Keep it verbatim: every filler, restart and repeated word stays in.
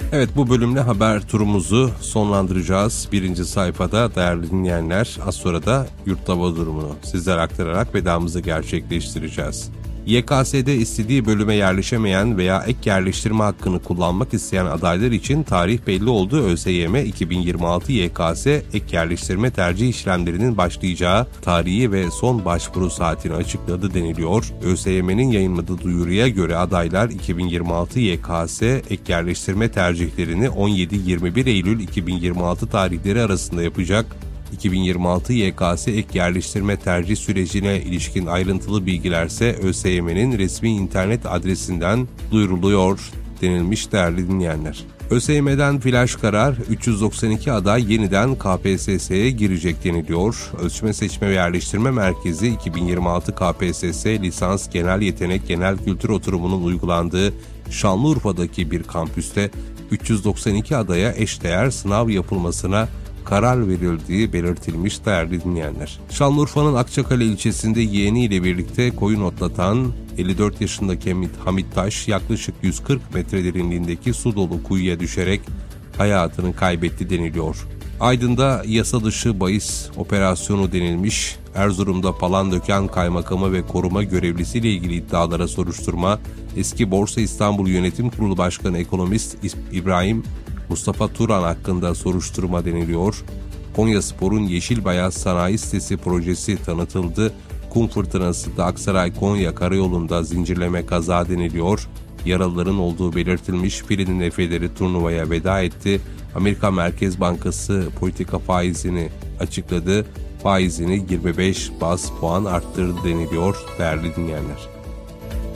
Evet, bu bölümle haber turumuzu sonlandıracağız. Birinci sayfada değerli dinleyenler, az sonra da yurt hava durumunu sizlere aktararak vedamızı gerçekleştireceğiz. Y K S'de istediği bölüme yerleşemeyen veya ek yerleştirme hakkını kullanmak isteyen adaylar için tarih belli oldu. ÖSYM iki bin yirmi altı Y K S ek yerleştirme tercih işlemlerinin başlayacağı tarihi ve son başvuru saatini açıkladı deniliyor. ÖSYM'nin yayınladığı duyuruya göre adaylar iki bin yirmi altı Y K S ek yerleştirme tercihlerini on yedi yirmi bir Eylül iki bin yirmi altı tarihleri arasında yapacak. iki bin yirmi altı Y K S ek yerleştirme tercih sürecine ilişkin ayrıntılı bilgilerse ÖSYM'nin resmi internet adresinden duyuruluyor denilmiş değerli dinleyenler. ÖSYM'den flash karar, üç yüz doksan iki aday yeniden K P S S'ye girecek deniliyor. Ölçme Seçme ve Yerleştirme Merkezi iki bin yirmi altı K P S S lisans genel yetenek genel kültür oturumunun uygulandığı Şanlıurfa'daki bir kampüste üç yüz doksan iki adaya eşdeğer sınav yapılmasına karar verildiği belirtilmiş değerli dinleyenler. Şanlıurfa'nın Akçakale ilçesinde yeğeniyle birlikte koyun otlatan elli dört yaşındaki Hamit Taş yaklaşık yüz kırk metre derinliğindeki su dolu kuyuya düşerek hayatını kaybetti deniliyor. Aydın'da yasa dışı bahis operasyonu denilmiş. Erzurum'da Palandöken Kaymakamı ve koruma görevlisiyle ilgili iddialara soruşturma. Eski Borsa İstanbul Yönetim Kurulu Başkanı Ekonomist İbrahim Mustafa Turan hakkında soruşturma deniliyor. Konyaspor'un Yeşil Beyaz Sanayi Sitesi projesi tanıtıldı. Kum fırtınası da Aksaray-Konya karayolunda zincirleme kaza deniliyor. Yaralıların olduğu belirtilmiş. Filenin Efeleri turnuvaya veda etti. Amerika Merkez Bankası politika faizini açıkladı. Faizini yirmi beş baz puan arttırdı deniliyor değerli dinleyenler.